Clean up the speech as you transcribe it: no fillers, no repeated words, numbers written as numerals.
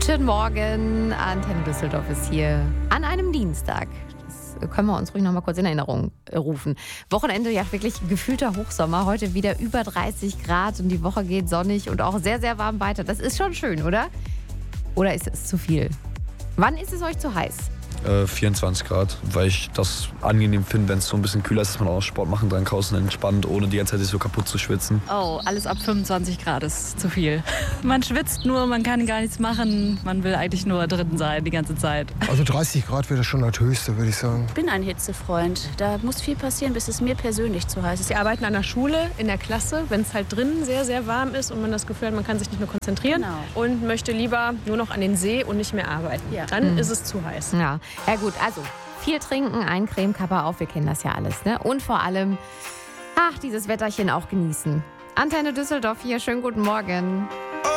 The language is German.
Guten Morgen, Antenne Düsseldorf ist hier an einem Dienstag. Das können wir uns ruhig noch mal kurz in Erinnerung rufen. Wochenende, ja wirklich gefühlter Hochsommer. Heute wieder über 30 Grad und die Woche geht sonnig und auch sehr, sehr warm weiter. Das ist schon schön, oder? Oder ist es zu viel? Wann ist es euch zu heiß? 24 Grad, weil ich das angenehm finde, wenn es so ein bisschen kühler ist, dass man auch Sport machen kann, draußen entspannt, ohne die ganze Zeit sich so kaputt zu schwitzen. Oh, alles ab 25 Grad ist zu viel. Man schwitzt nur, man kann gar nichts machen, man will eigentlich nur drin sein die ganze Zeit. Also 30 Grad wäre schon das Höchste, würde ich sagen. Ich bin ein Hitzefreund. Da muss viel passieren, bis es mir persönlich zu heiß ist. Wir arbeiten an der Schule, in der Klasse, wenn es halt drinnen sehr, sehr warm ist und man das Gefühl hat, man kann sich nicht mehr konzentrieren und möchte lieber nur noch an den See und nicht mehr arbeiten. Ja. Dann ist es zu heiß. Ja gut, also viel trinken, ein Cremekapper auf, wir kennen das ja alles, ne? Und vor allem, dieses Wetterchen auch genießen. Antenne Düsseldorf hier, schönen guten Morgen.